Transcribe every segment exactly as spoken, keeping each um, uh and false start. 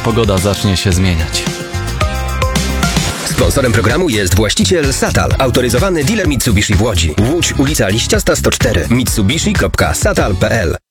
pogoda zacznie się zmieniać. Sponsorem programu jest właściciel Satal, autoryzowany dealer Mitsubishi w Łodzi. Łódź, ulica Liściasta sto cztery, mitsubishi kropka satal kropka p l.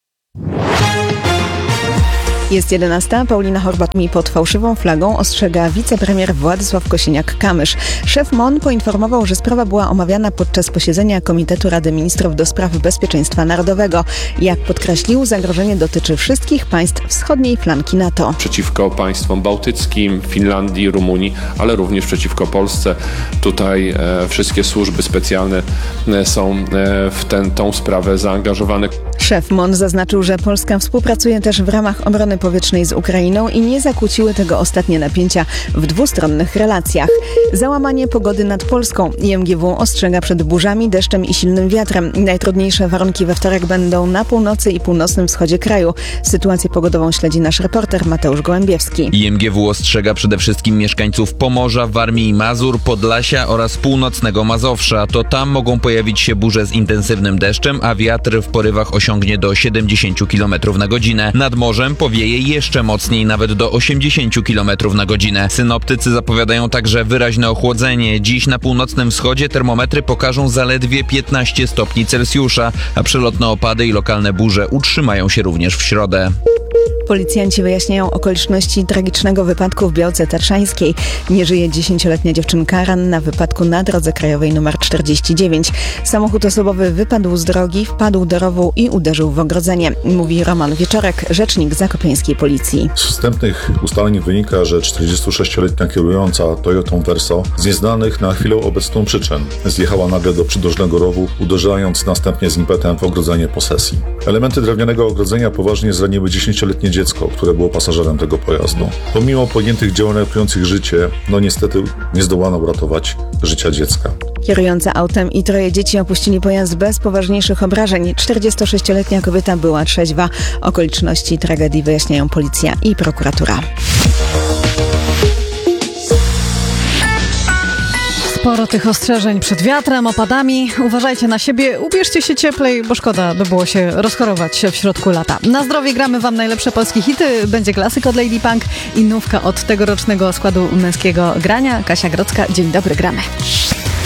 Jest jedenasta. Paulina Horbat-Mi pod fałszywą flagą ostrzega wicepremier Władysław Kosiniak-Kamysz. Szef M O N poinformował, że sprawa była omawiana podczas posiedzenia Komitetu Rady Ministrów do spraw Bezpieczeństwa Narodowego. Jak podkreślił, zagrożenie dotyczy wszystkich państw wschodniej flanki NATO. Przeciwko państwom bałtyckim, Finlandii, Rumunii, ale również przeciwko Polsce. Tutaj e, wszystkie służby specjalne e, są e, w ten, tą sprawę zaangażowane. Szef M O N zaznaczył, że Polska współpracuje też w ramach obrony powietrznej z Ukrainą i nie zakłóciły tego ostatnie napięcia w dwustronnych relacjach. Załamanie pogody nad Polską. I M G W ostrzega przed burzami, deszczem i silnym wiatrem. Najtrudniejsze warunki we wtorek będą na północy i północnym wschodzie kraju. Sytuację pogodową śledzi nasz reporter Mateusz Gołębiewski. I M G W ostrzega przede wszystkim mieszkańców Pomorza, Warmii i Mazur, Podlasia oraz północnego Mazowsza. To tam mogą pojawić się burze z intensywnym deszczem, a wiatr w porywach osiągnie do siedemdziesiąt kilometrów na godzinę. Nad morzem powieje jeszcze mocniej, nawet do osiemdziesiąt kilometrów na godzinę. Synoptycy zapowiadają także wyraźne ochłodzenie. Dziś na północnym wschodzie termometry pokażą zaledwie piętnaście stopni Celsjusza, a przelotne opady i lokalne burze utrzymają się również w środę. Policjanci wyjaśniają okoliczności tragicznego wypadku w Białce Tatrzańskiej. Nie żyje dziesięcioletnia dziewczynka, ranna w wypadku na drodze krajowej nr czterdzieści dziewięć. Samochód osobowy wypadł z drogi, wpadł do rowu i uderzył w ogrodzenie, mówi Roman Wieczorek, rzecznik zakopiańskiej policji. Z wstępnych ustaleń wynika, że czterdziestosześcioletnia kierująca Toyotą Verso z nieznanych na chwilę obecną przyczyn zjechała nagle do przydrożnego rowu, uderzając następnie z impetem w ogrodzenie posesji. Elementy drewnianego ogrodzenia poważnie zraniły dziesięcioletnie dziecko, które było pasażerem tego pojazdu. Pomimo podjętych działań ratujących życie, no niestety nie zdołano uratować życia dziecka. Kierująca autem i troje dzieci opuścili pojazd bez poważniejszych obrażeń. czterdziestosześcioletnia kobieta była trzeźwa. Okoliczności tragedii wyjaśniają policja i prokuratura. Sporo tych ostrzeżeń przed wiatrem, opadami. Uważajcie na siebie, ubierzcie się cieplej, bo szkoda by było się rozchorować w środku lata. Na zdrowie gramy wam najlepsze polskie hity. Będzie klasyk od Lady Punk i nówka od tegorocznego składu męskiego grania. Kasia Grodzka, dzień dobry, gramy.